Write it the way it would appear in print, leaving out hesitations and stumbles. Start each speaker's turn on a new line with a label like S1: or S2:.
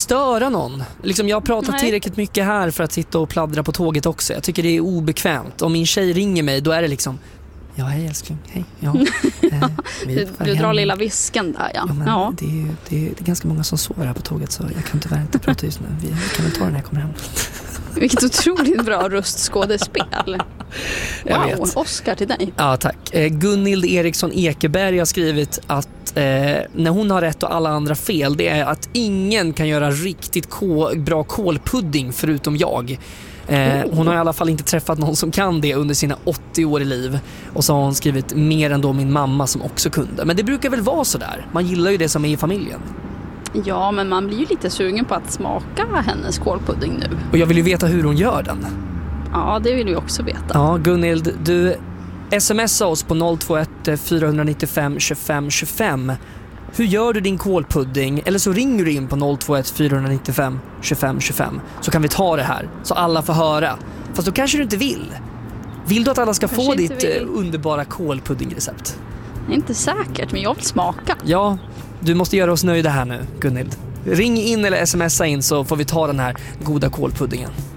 S1: störa någon. Liksom, jag har pratat tillräckligt mycket här för att sitta och pladdra på tåget också. Jag tycker det är obekvämt. Om min tjej ringer mig, då är det liksom... Ja, hej älskling, hej. Ja.
S2: Du drar lilla visken där, ja.
S1: Men det är ganska många som sover här på tåget, så jag kan tyvärr inte prata just nu. Vi kan väl ta den när jag kommer hem.
S2: Vilket otroligt bra röstskådespel. Wow, Oscar till dig.
S1: Ja, tack. Gunnild Eriksson Ekeberg har skrivit att när hon har rätt och alla andra fel, det är att ingen kan göra riktigt bra kålpudding förutom jag. Hon har i alla fall inte träffat någon som kan det under sina 80 år i liv. Och så har hon skrivit mer än då min mamma som också kunde. Men det brukar väl vara så där. Man gillar ju det som är i familjen.
S2: Ja, men man blir ju lite sugen på att smaka hennes kålpudding nu.
S1: Och jag vill ju veta hur hon gör den.
S2: Ja, det vill du också veta.
S1: Ja, Gunnild, du smsar oss på 021 495 25 25. Hur gör du din kålpudding? Eller så ringer du in på 021 495 25 25. Så kan vi ta det här, så alla får höra. Fast då kanske du inte vill. Vill du att alla ska få ditt underbara kålpuddingrecept?
S2: Inte säkert, men jag vill smaka.
S1: Ja, du måste göra oss nöjda här nu, Gunnild. Ring in eller smsa in så får vi ta den här goda kålpuddingen.